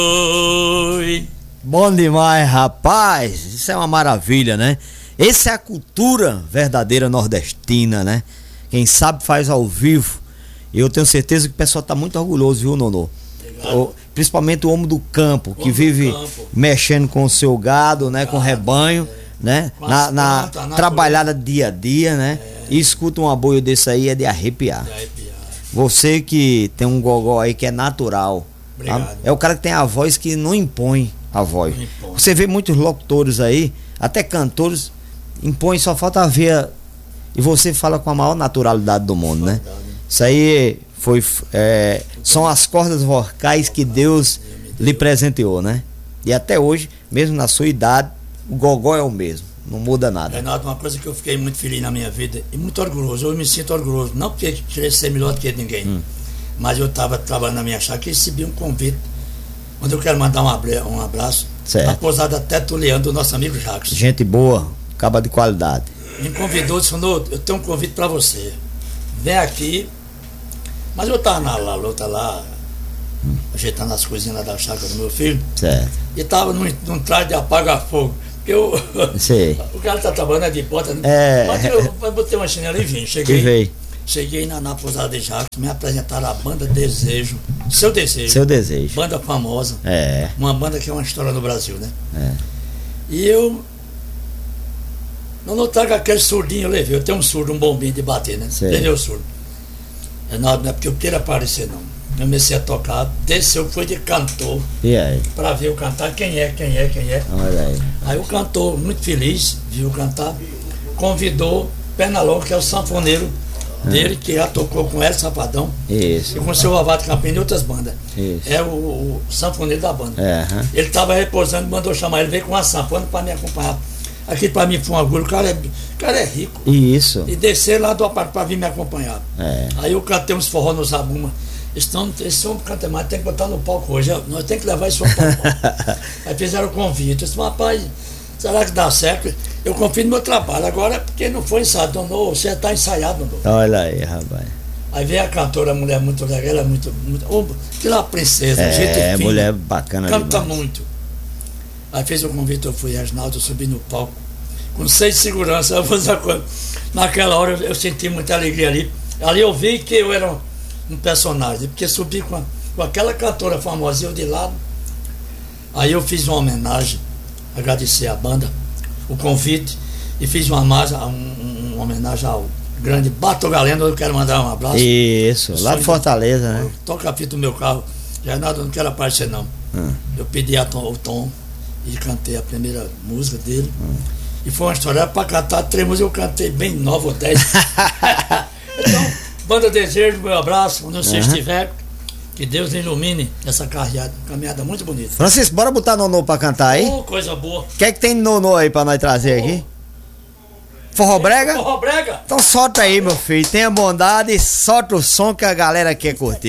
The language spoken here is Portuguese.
Oi. Bom demais, rapaz. Isso é uma maravilha, né? Essa é a cultura verdadeira nordestina, né? Quem sabe faz ao vivo. E eu tenho certeza que o pessoal tá muito orgulhoso, viu, Nonô? Principalmente o homem do campo, que vive mexendo com o seu gado, né? Com o rebanho, né? Na trabalhada dia a dia, né? E escuta um aboio desse aí, é de arrepiar. Você que tem um gogó aí que é natural. É o cara que tem a voz que não impõe a voz. Você vê muitos locutores aí, até cantores, impõe, só falta ver. E você fala com a maior naturalidade do mundo, né? Isso aí são as cordas vocais que Deus lhe presenteou, né? E até hoje, mesmo na sua idade, o gogó é o mesmo, não muda nada. Renato, uma coisa que eu fiquei muito feliz na minha vida e muito orgulhoso, eu me sinto orgulhoso, não porque queria ser melhor do que ninguém, mas eu estava trabalhando na minha chácara e recebi um convite, onde eu quero mandar um abraço à pousada Teto Leão do nosso amigo Jacques. Gente boa, caba de qualidade. Me convidou, disse: eu tenho um convite para você, vem aqui. Mas eu estava na luta lá, ajeitando as coisinhas lá da chácara do meu filho. Certo. E estava num traje de apaga-fogo. Porque o cara está trabalhando de porta. Mas eu botei uma chinela e vim. Cheguei na pousada de Jacques, me apresentaram a banda Desejo. Seu Desejo. Banda famosa. Uma banda que é uma história no Brasil, né? E eu não trago aquele surdinho, eu levei. Eu tenho um surdo, um bombinho de bater, né? Levei o surdo. Não é porque eu queira aparecer, não. Eu comecei a tocar, desceu, foi de cantor. E aí? Pra ver eu cantar, quem é. Olha aí. Aí o cantor, muito feliz, viu cantar, convidou Pernalonga, que é o sanfoneiro dele, que já tocou com El Safadão. Isso. E com o seu Avado Campinho e outras bandas. Isso. É o sanfoneiro da banda. Ele estava repousando, mandou chamar ele, veio com uma sanfona para me acompanhar. Aqui pra mim foi um orgulho, o cara é rico. Isso. E descer lá do apartamento pra vir me acompanhar. Aí eu cantei uns forró no Zabuma. Esse homem canta mais, tem que botar no palco hoje. Nós temos que levar esse homem para o palco. Aí fizeram o convite. Eu disse: rapaz, será que dá certo? Eu confio no meu trabalho. Agora, porque não foi ensaiado, Dona, você está ensaiado, Dona. Olha aí, rapaz. Aí veio a cantora, a mulher muito legal, ela é muito aquela princesa, gente fina, mulher bacana canta demais. muito. Aí fez o convite, eu fui, Reginaldo, eu subi no palco, com 6 de segurança, eu vou fazer a coisa. Naquela hora eu senti muita alegria ali. Ali eu vi que eu era um personagem, porque subi com aquela cantora famosa eu de lado. Aí eu fiz uma homenagem, agradeci a banda, o convite, e fiz uma homenagem ao grande Bato Galeno. Eu quero mandar um abraço. Isso, lá de Fortaleza, né? Toca a fita do meu carro. Renato, eu não quero aparecer, não. Eu pedi o tom e cantei a primeira música dele. E foi uma história para cantar 3 músicas, eu cantei bem 9 ou 10. Então, banda Desejo, meu abraço, onde você estiver, que Deus ilumine essa caminhada muito bonita. Francisco, bora botar Nonô pra cantar aí? Coisa boa. O que é que tem de Nonô aí pra nós trazer aqui? Forró brega? Forró brega? Então solta aí, meu filho, tenha bondade e solta o som que a galera quer curtir.